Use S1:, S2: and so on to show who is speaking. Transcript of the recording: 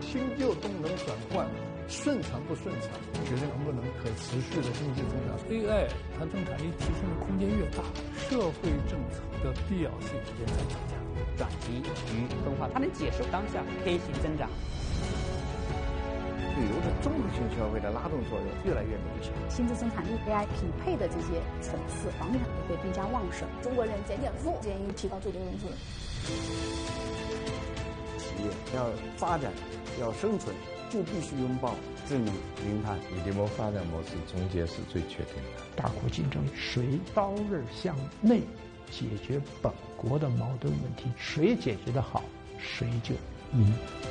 S1: 新旧动能转换顺畅不顺畅，决定能不能可持续的经济增长。AI 它生产力提升的空间越大，社会政策的必要性也在增加。
S2: 转移与分化，它能解释当下 K 型增长。
S3: 旅游的综合性消费的拉动作用越来越明显，
S4: 新质生产力 AI 匹配的这些层次，房地产也会更加旺盛。
S5: 中国人减富，建议提高最低工资。
S3: 企业要发展、要生存，就必须拥抱智能、零碳。
S6: 规模发展模式终结是最确定的。
S7: 大国竞争，谁刀刃向内解决本国的矛盾问题，谁解决得好，谁就赢。